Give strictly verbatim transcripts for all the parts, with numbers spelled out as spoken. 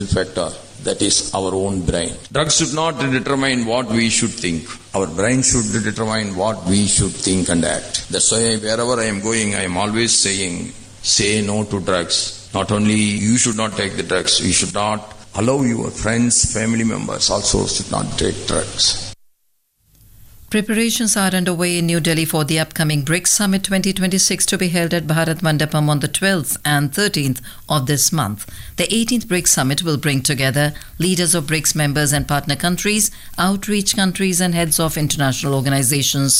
factor, that is our own brain. Drugs should not determine what we should think. Our brain should determine what we should think and act. That's why wherever I am going, I am always saying, say no to drugs. Not only you should not take the drugs, you should not allow your friends, family members also should not take drugs. Preparations are underway in New Delhi for the upcoming BRICS Summit twenty twenty-six to be held at Bharat Mandapam on the twelfth and thirteenth of this month. The eighteenth BRICS Summit will bring together leaders of BRICS members and partner countries, outreach countries and heads of international organizations.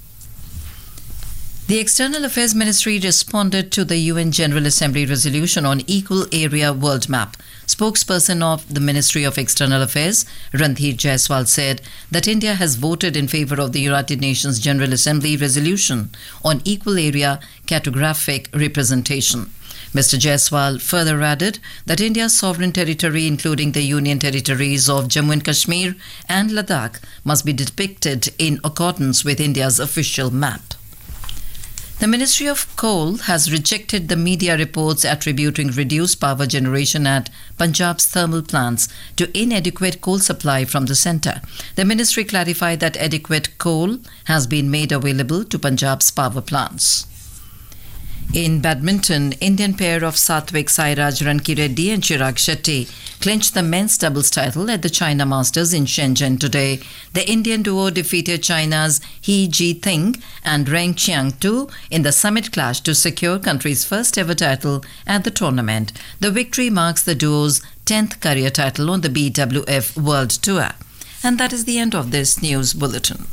The External Affairs Ministry responded to the U N General Assembly resolution on Equal Area World Map. Spokesperson of the Ministry of External Affairs, Randhir Jaiswal, said that India has voted in favor of the United Nations General Assembly resolution on equal area cartographic representation. Mister Jaiswal further added that India's sovereign territory, including the Union territories of Jammu and Kashmir and Ladakh, must be depicted in accordance with India's official map. The Ministry of Coal has rejected the media reports attributing reduced power generation at Punjab's thermal plants to inadequate coal supply from the centre. The ministry clarified that adequate coal has been made available to Punjab's power plants. In badminton, Indian pair of Satvik Sairaj Rankireddy and Chirag Shetty clinched the men's doubles title at the China Masters in Shenzhen today. The Indian duo defeated China's He Ji-ting and Reng Qiang-tu in the summit clash to secure country's first ever title at the tournament. The victory marks the duo's tenth career title on the B W F World Tour. And that is the end of this news bulletin.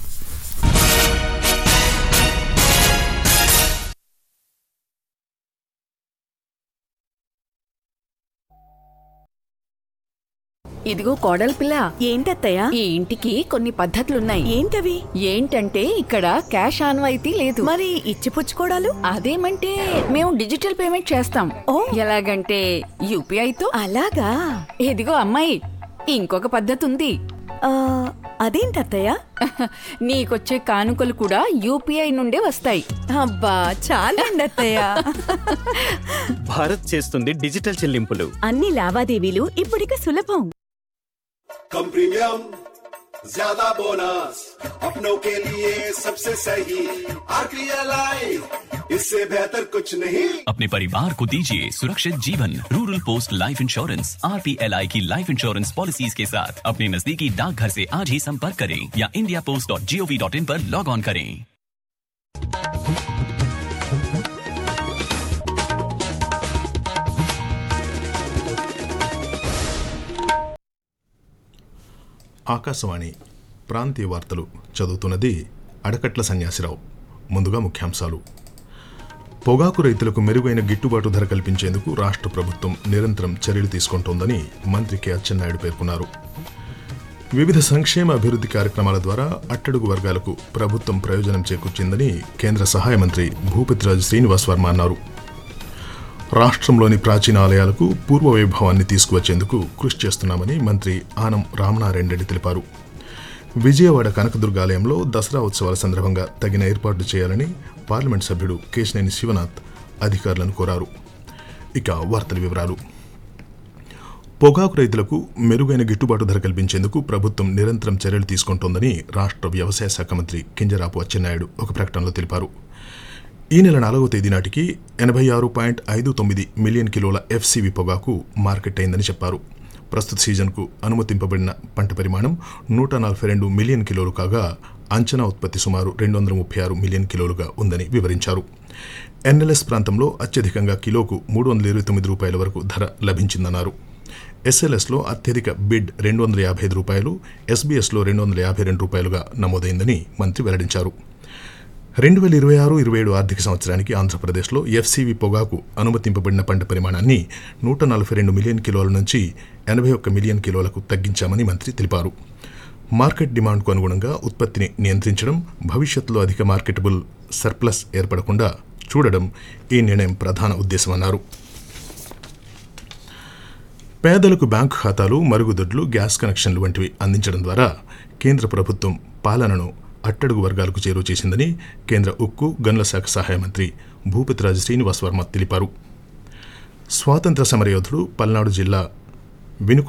ఇదిగో కోడలి పిల్ల. ఏంటత్తయ్యా? ఈ ఇంటికి కొన్ని పద్ధతులున్నాయి. ఏంటవి? ఏంటంటే ఇక్కడ cash ఆన్వాయితీ లేదు. మరి ఇచ్చిపుచ్చుకోడాలు? అదేమంటే మేము డిజిటల్ పేమెంట్ చేస్తాం. ఓ, ఎలాగంటే యూపీఐతో. అలాగా? ఇదిగో అమ్మాయి, ఇంకొక పద్ధతి ఉంది. అదేంటత్తయ్యా? నీకొచ్చే కానుకలు కూడా యూపీఐ నుండే వస్తాయి. అబ్బా చాలండి అత్తయ్యా. భారత్ చేస్తుంది డిజిటల్ చెల్లింపులు. అన్ని లావాదేవీలు ఇప్పుడిక సులభం. कम प्रीमियम ज्यादा बोनस अपनों के लिए सबसे सही आरपीएलआई, इससे बेहतर कुछ नहीं। अपने परिवार को दीजिए सुरक्षित जीवन। Rural post life insurance RPLI की लाइफ इंश्योरेंस पॉलिसीज के साथ अपने नजदीकी डाकघर से आज ही संपर्क करें या India post dot G O V dot in पर लॉग ऑन करें। ఆకాశవాణి ప్రాంతీయ వార్తలు చదువుతున్నది అడకట్ల సన్యాసిరావు. ముందుగా ముఖ్యాంశాలు. పొగాకు రైతులకు మెరుగైన గిట్టుబాటు ధర కల్పించేందుకు రాష్ట్ర ప్రభుత్వం నిరంతరం చర్యలు తీసుకుంటోందని మంత్రి కె అచ్చెన్నాయుడు పేర్కొన్నారు. వివిధ సంక్షేమ అభివృద్ధి కార్యక్రమాల ద్వారా అట్టడుగు వర్గాలకు ప్రభుత్వం ప్రయోజనం చేకూర్చిందని కేంద్ర సహాయ మంత్రి భూపతిరాజు శ్రీనివాస్ వర్మ అన్నారు. రాష్ట్రంలోని ప్రాచీన ఆలయాలకు పూర్వ వైభవాన్ని తీసుకువచ్చేందుకు కృషి చేస్తున్నామని మంత్రి ఆనం రామనారాయణ రెడ్డి తెలిపారు. విజయవాడ కనకదుర్గ ఆలయంలో దసరా ఉత్సవాల సందర్భంగా తగిన ఏర్పాట్లు చేయాలని పార్లమెంట్ సభ్యుడు కేశినేని శివనాథ్ అధికారులను కోరారు. ఇక వార్తల వివరాలు. పొగాకు రైతులకు మెరుగైన గిట్టుబాటు ధర కల్పించేందుకు ప్రభుత్వం నిరంతరం చర్యలు తీసుకుంటోందని రాష్ట్ర వ్యవసాయ శాఖ మంత్రి కింజరాపు అచ్చెన్నాయుడు ఒక ప్రకటనలో తెలిపారు. ఈ నెల నాలుగవ తేదీ నాటికి ఎనభై ఆరు పాయింట్ ఐదు తొమ్మిది మిలియన్ కిలోల ఎఫ్సివి పొగాకు మార్కెట్ అయిందని చెప్పారు. ప్రస్తుత సీజన్కు అనుమతింపబడిన పంట పరిమాణం నూట నలభై రెండు మిలియన్ కిలోలు కాగా అంచనా ఉత్పత్తి సుమారు రెండు వందల ముప్పై ఆరు మిలియన్ కిలోలుగా ఉందని వివరించారు. ఎన్ఎల్ఎస్ ప్రాంతంలో అత్యధికంగా కిలోకు మూడు వందల ఇరవై తొమ్మిది రూపాయల వరకు ధర లభించిందన్నారు. ఎస్ఎల్ఎస్లో అత్యధిక బిడ్ రెండు వందల యాభై ఐదు రూపాయలు, ఎస్బీఎస్లో రెండు వందల యాభై రెండు రూపాయలుగా నమోదైందని మంత్రి వెల్లడించారు. రెండు వేల ఇరవై ఆరు ఇరవై ఏడు ఆర్థిక సంవత్సరానికి ఆంధ్రప్రదేశ్లో ఎఫ్సివి పొగాకు అనుమతింపబడిన పంట పరిమాణాన్ని నూట నలభై రెండు మిలియన్ కిలోల నుంచి ఎనభై ఒక్క మిలియన్ కిలోలకు తగ్గించామని మంత్రి తెలిపారు. మార్కెట్ డిమాండ్కు అనుగుణంగా ఉత్పత్తిని నియంత్రించడం, భవిష్యత్తులో అధిక మార్కెటబుల్ సర్ప్లస్ ఏర్పడకుండా చూడడం ఈ నిర్ణయం ప్రధాన ఉద్దేశమన్నారు. పేదలకు బ్యాంకు ఖాతాలు, మరుగుదొడ్లు, గ్యాస్ కనెక్షన్లు వంటివి అందించడం ద్వారా కేంద్ర ప్రభుత్వం పాలనను అట్టడుగు వర్గాలకు చేరువ చేసిందని కేంద్ర ఉక్కు గనుల శాఖ సహాయ మంత్రి భూపతిరాజు శ్రీనివాస్ వర్మ తెలిపారు. స్వాతంత్ర సమరయోధుడు, పల్నాడు జిల్లా వినుకొ